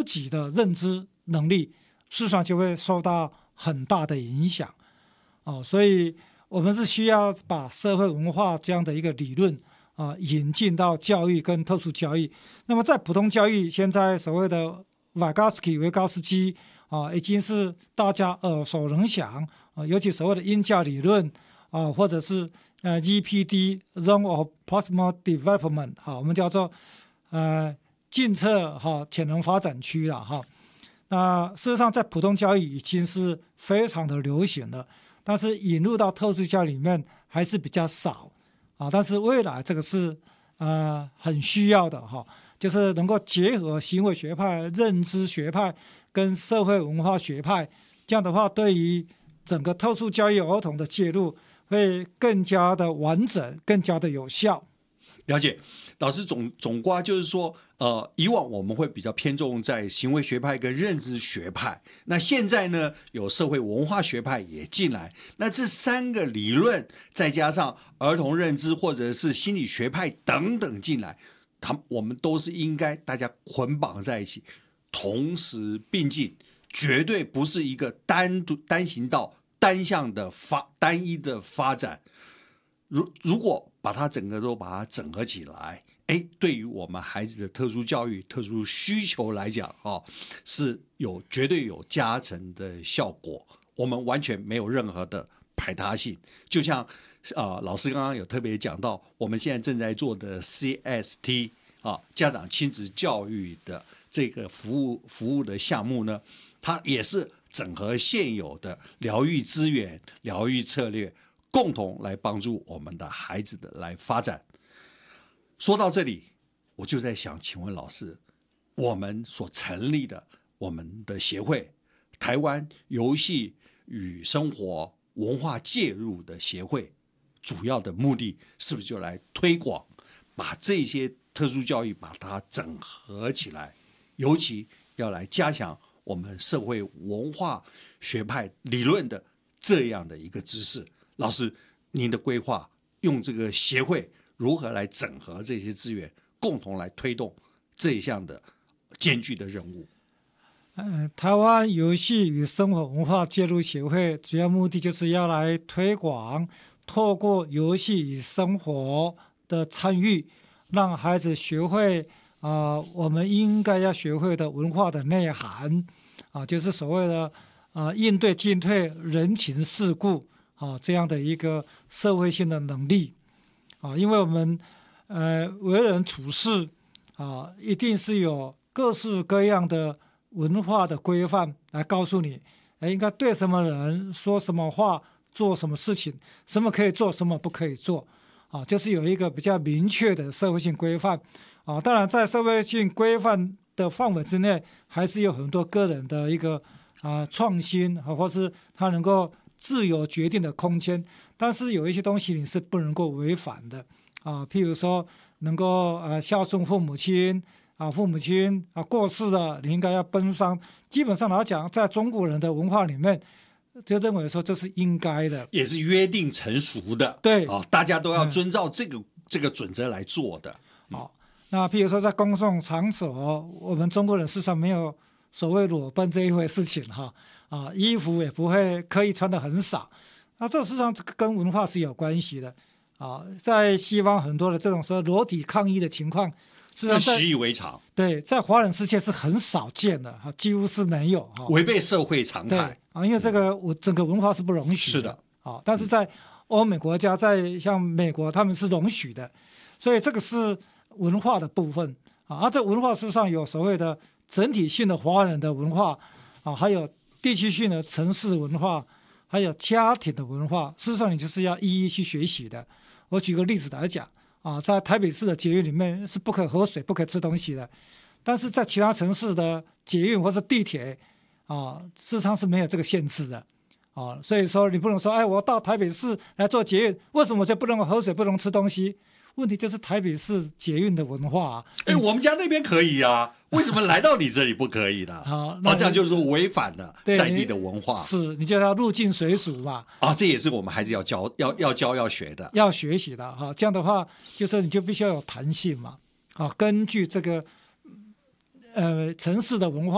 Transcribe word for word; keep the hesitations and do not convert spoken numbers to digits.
己的认知能力，事实上就会受到很大的影响。哦，所以我们是需要把社会文化这样的一个理论啊引进到教育跟特殊教育。那么在普通教育，现在所谓的瓦高斯基维高斯基啊，已经是大家耳熟能详啊，尤其所谓的因教理论啊，或者是呃 E P D Zone of Proximal Development 哈、啊，我们叫做呃近侧哈、啊、潜能发展区了哈。那事实上，在普通教育已经是非常的流行了。但是引入到特殊教育里面还是比较少啊，但是未来这个是呃很需要的哈，就是能够结合行为学派、认知学派跟社会文化学派，这样的话对于整个特殊教育儿童的介入会更加的完整、更加的有效。 了解，老师总总括就是说，呃，以往我们会比较偏重在行为学派跟认知学派，那现在呢，有社会文化学派也进来，那这三个理论再加上儿童认知或者是心理学派等等进来，他我们都是应该大家捆绑在一起，同时并进，绝对不是一个单独单行道、单向的发单一的发展。如如果把它整个都把它整合起来，哎，对于我们孩子的特殊教育、特殊需求来讲，哦，是有绝对有加成的效果。我们完全没有任何的排他性，就像呃老师刚刚有特别讲到，我们现在正在做的 C S T 啊，家长亲子教育的这个服务服务的项目呢，它也是整合现有的疗愈资源、疗愈策略。共同来帮助我们的孩子的来发展。说到这里，我就在想，请问老师，我们所成立的我们的协会——台湾游戏与生活文化介入的协会，主要的目的是不是就来推广，把这些特殊教育把它整合起来，尤其要来加强我们社会文化学派理论的这样的一个知识？老师，您的规划用这个协会如何来整合这些资源，共同来推动这一项的艰巨的任务？ 呃，台湾游戏与生活文化介入协会主要目的就是要来推广，透过游戏与生活的参与，让孩子学会啊、呃，我们应该要学会的文化的内涵啊、呃，就是所谓的啊、呃、应对进退、人情世故。啊，这样的一个社会性的能力啊，因为我们呃为人处事啊，一定是有各式各样的文化的规范来告诉你，哎，应该对什么人说什么话，做什么事情，什么可以做，什么不可以做啊，就是有一个比较明确的社会性规范啊。当然，在社会性规范的范围之内，还是有很多个人的一个啊创新啊，或是他能够自由决定的空间，但是有一些东西你是不能够违反的啊，譬如说能够呃孝顺父母亲啊，父母亲啊过世了，你应该要奔丧。基本上来讲，在中国人的文化里面，就认为说这是应该的， 也是约定成熟的， 对啊，大家都要遵照这个、嗯、这个准则来做的。 好、嗯，那譬如说在公众场所，我们中国人事实上没有所谓裸奔这一回事情哈。啊，衣服也不会刻意穿得很少，那这实际上跟文化是有关系的啊。在西方很多的这种说裸体抗议的情况，实际上习以为常。 对，在华人世界是很少见的哈，几乎是没有哈， 违背社会常态啊，因为这个我整个文化是不容许的。 是的， 啊，但是在欧美国家，在像美国，他们是容许的，所以这个是文化的部分啊。而这文化事实上有所谓的整体性的华人的文化啊，还有地区性的城市文化，还有家庭的文化，事实上你就是要一一去学习的。我举个例子来讲啊，在台北市的捷运里面是不可喝水、不可吃东西的，但是在其他城市的捷运或是地铁啊，事实上是没有这个限制的啊。所以说你不能说，哎，我到台北市来做捷运，为什么就不能喝水、不能吃东西？问题就是台北市捷运的文化、啊。 哎，我们家那边可以啊，为什么来到你这里不可以呢？ 好， 那、哦、这样就是违反了在地的文化。 是，你就要入境随俗嘛。 啊，这也是我们还是要教、要要教、要学的， 要学习的哈。这样的话，就是你就必须要有弹性嘛。啊，根据这个呃城市的文化。